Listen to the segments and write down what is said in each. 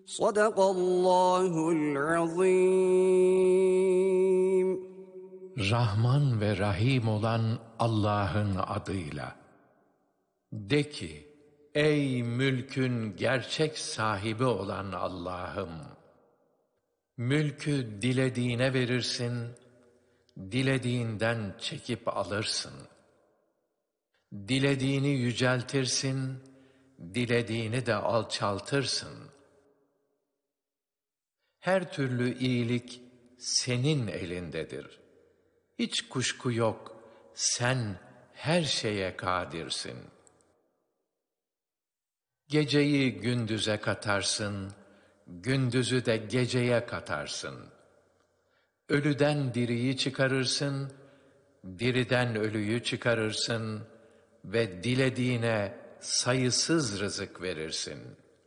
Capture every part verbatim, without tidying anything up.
Sadakallahul azim. Rahman ve Rahim olan Allah'ın adıyla. De ki, ey mülkün gerçek sahibi olan Allah'ım! Mülkü dilediğine verirsin, dilediğinden çekip alırsın. Dilediğini yüceltirsin, dilediğini de alçaltırsın. Her türlü iyilik senin elindedir. Hiç kuşku yok, sen her şeye kadirsin. Geceyi gündüze katarsın, gündüzü de geceye katarsın. Ölüden diriyi çıkarırsın, diriden ölüyü çıkarırsın ve dilediğine sayısız rızık verirsin.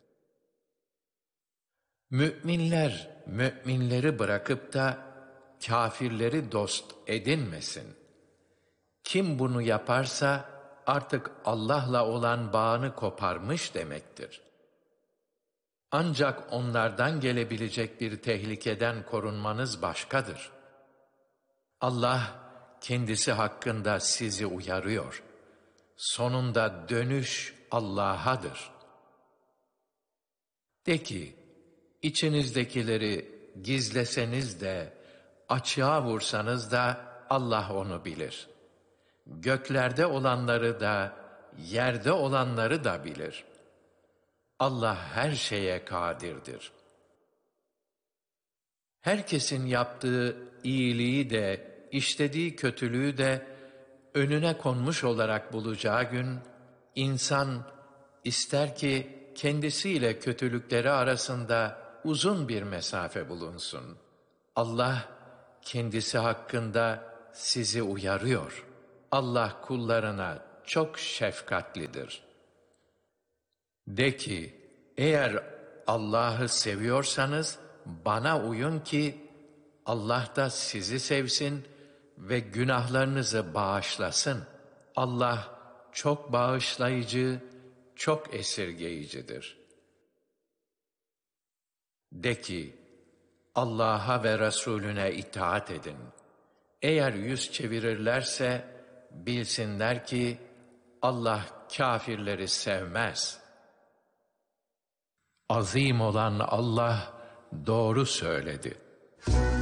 Müminler, müminleri bırakıp da kâfirleri dost edinmesin. Kim bunu yaparsa artık Allah'la olan bağını koparmış demektir. Ancak onlardan gelebilecek bir tehlikeden korunmanız başkadır. Allah kendisi hakkında sizi uyarıyor. Sonunda dönüş Allah'adır. De ki, içinizdekileri gizleseniz de, açığa vursanız da Allah onu bilir. Göklerde olanları da, yerde olanları da bilir. Allah her şeye kadirdir. Herkesin yaptığı iyiliği de, işlediği kötülüğü de önüne konmuş olarak bulacağı gün, insan ister ki kendisiyle kötülükleri arasında uzun bir mesafe bulunsun. Allah kendisi hakkında sizi uyarıyor. Allah kullarına çok şefkatlidir. De ki, eğer Allah'ı seviyorsanız bana uyun ki Allah da sizi sevsin ve günahlarınızı bağışlasın. Allah çok bağışlayıcı, çok esirgeyicidir. De ki, Allah'a ve Resulüne itaat edin. Eğer yüz çevirirlerse bilsinler ki Allah kâfirleri sevmez. Azim olan Allah doğru söyledi.